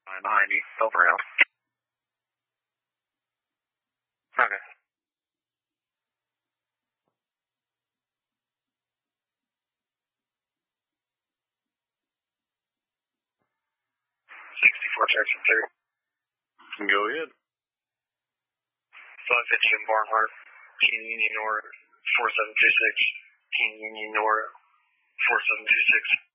I'm behind you. Over out. Okay. 64 Jackson 3. Go ahead. 550 in Barnhart. Team Union North 4726. Team Union North 4726.